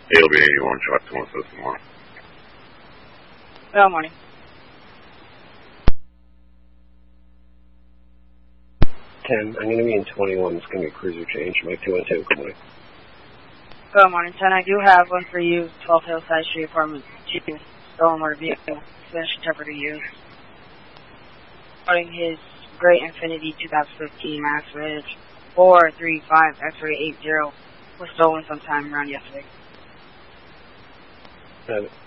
ALB 81, Chuck 2 System 1. Good morning. 10, I'm going to be in 21. It's going to be a cruiser change. Mike 212, good morning. Good morning, 10. I do have one for you, 12 Hillside Street, apartment 2, stolen motor vehicle, Spanish interpreter used. Regarding his Great Infinity 2015 Max Ridge 435 X-ray 80 was stolen sometime around yesterday.